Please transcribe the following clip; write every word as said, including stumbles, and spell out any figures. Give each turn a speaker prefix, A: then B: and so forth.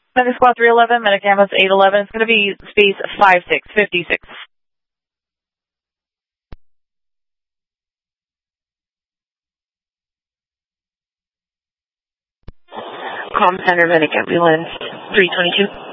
A: Medic Squad three eleven, Medic Ambulance eight eleven. It's going to be space five six fifty-six.
B: Comm Center, Medic Ambulance three twenty-two.